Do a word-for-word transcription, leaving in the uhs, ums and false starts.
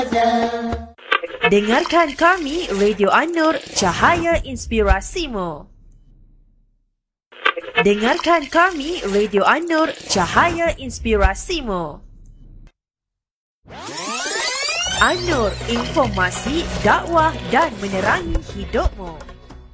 Dengarkan kami, Radio An-Nur, Cahaya Inspirasimu. Dengarkan kami, Radio An-Nur, Cahaya Inspirasimu. An-Nur, informasi, dakwah dan menerangi hidupmu.